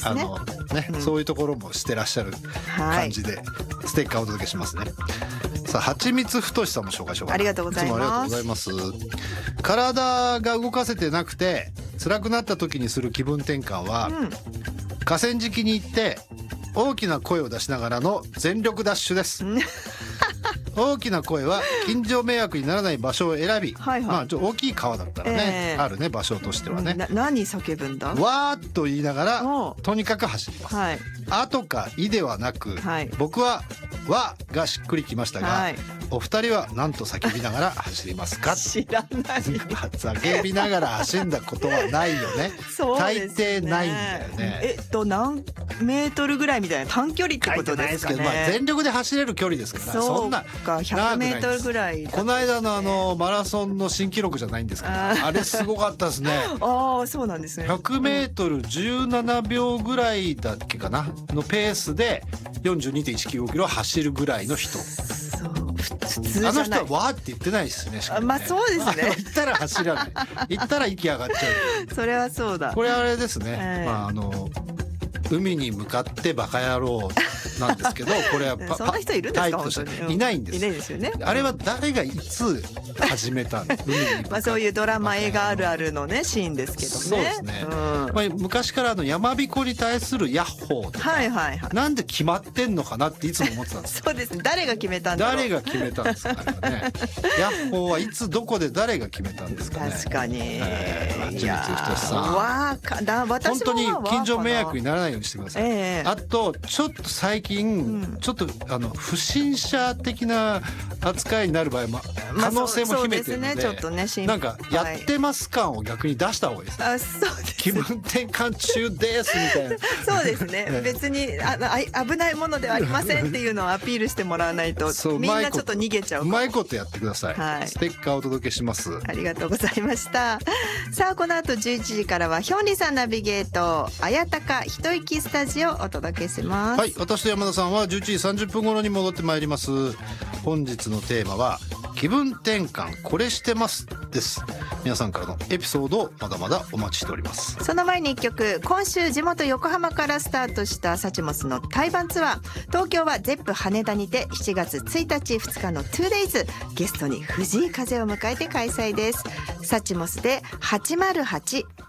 ですね。 そういうところもしてらっしゃる感じで、ステッカーをお届けしますね。さあ、はちみつふとしさんも紹介しようかな。 ありがとうございます。 いつもありがとうございます。体が動かせてなくて辛くなった時にする気分転換は、河川敷に行って大きな声を出しながらの全力ダッシュです。大きな声は近所迷惑にならない場所を選び、まあちょっと大きい川だったらね、あるね、場所としてはね。 何叫ぶんだ？ わーっと言いながらとにかく走ります。あとかいではなく、僕はわがしっくりきましたが、お二人は何と叫びながら走りますか？ 知らない。 叫びながら走んだことはないよね。大抵ないんだよね。 何メートルぐらいみたいな短距離ってことですかね。 全力で走れる距離ですから、そんな 100メートルぐらい。 この間のマラソンの新記録じゃないんですけど、あれすごかったですね。 ああ、そうなんですね。 100メートル17秒ぐらいだっけかなのペースで 42.195 キロ走るぐらいの人。あの人はわーって言ってないですね。 まあそうですね。 行ったら走らない。行ったら息上がっちゃう。 それはそうだ。 これあれですね。まあ海に向かってバカ野郎なんですけど、これはそんな人いるんですか？本当にいないんです。 いないですよね。 あれは誰がいつ始めたの？ まあそういうドラマ映画あるあるのねシーンですけどね。 そうですね。まあ昔から山彦に対するヤッホーとか、なんで決まってんのかなっていつも思ってたんです。 そうですね。誰が決めたんだろう。 誰が決めたんですかね。ヤッホーはいつどこで誰が決めたんですかね。 確かに。 いや、本当に近所迷惑にならないようにしてください。あとちょっと最近ちょっと不審者的な扱いになる場合も可能性も秘めてるので、なんかやってます感を逆に出した方がいいです。 あ、そうです。 気分転換中ですみたいな。 そうですね。別に危ないものではありませんっていうのをアピールしてもらわないとみんなちょっと逃げちゃう。 うまいことやってください。ステッカーをお届けします。 ありがとうございました。さあ、この後11時からはヒョンリさんナビゲート綾鷹一息スタジオをお届けします。 はい、私と山田さんは11時30分頃に戻ってまいります。本日のテーマは気分転換これしてますです。皆さんからのエピソードをまだまだお待ちしております。 その前に1曲、今週地元横浜からスタートしたサチモスの対バンツアー、東京はゼップ羽田にて7月1日2日の 2days、 ゲストに藤井風を迎えて開催です。サチモスで808。